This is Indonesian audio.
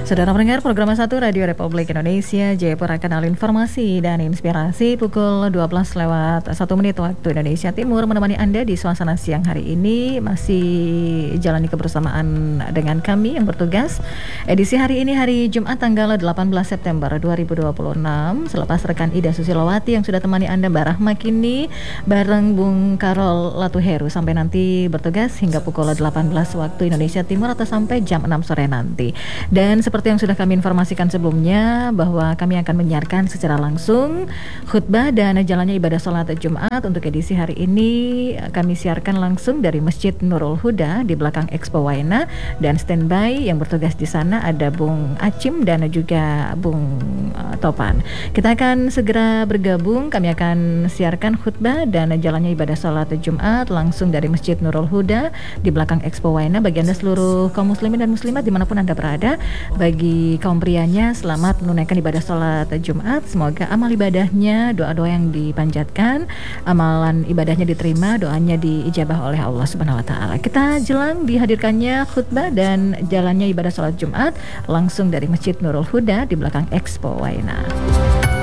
Saudara pendengar program 1 Radio Republik Indonesia Jayapura, kanal informasi dan inspirasi, pukul 12 lewat 1 menit waktu Indonesia Timur, menemani Anda di suasana siang hari ini. Masih jalani kebersamaan dengan kami yang bertugas. Edisi hari ini hari Jumat tanggal 18 September 2026. Selepas rekan Ida Susilowati yang sudah temani Anda, Mbak Rahma kini bareng Bung Karol Latuheru sampai nanti bertugas hingga pukul 18 waktu Indonesia Timur atau sampai jam 6 sore nanti. Dan seperti yang sudah kami informasikan sebelumnya, bahwa kami akan menyiarkan secara langsung khutbah dan jalannya ibadah sholat Jumat. Untuk edisi hari ini kami siarkan langsung dari Masjid Nurul Huda di belakang Expo Waena, dan standby yang bertugas di sana ada Bung Acim dan juga Bung Topan. Kita akan segera bergabung. Kami akan siarkan khutbah dan jalannya ibadah sholat Jumat langsung dari Masjid Nurul Huda di belakang Expo Waena. Bagi Anda seluruh kaum muslimin dan muslimat dimanapun Anda berada, bagi kaum prianya selamat menunaikan ibadah sholat Jumat. Semoga amal ibadahnya, doa-doa yang dipanjatkan, amalan ibadahnya diterima, doanya diijabah oleh Allah Subhanahu wa taala. Kita jelang dihadirkannya khutbah dan jalannya ibadah sholat Jumat langsung dari Masjid Nurul Huda di belakang Expo Waena.